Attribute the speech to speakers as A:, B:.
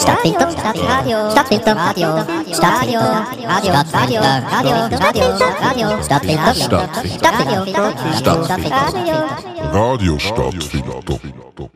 A: Stadtfilter, Radio, Stadtfilter, Radio, Stadtfilter, Radio, Radio, Radio, Stadtfilter, Stadtfilter,
B: Radio Stadtfilter.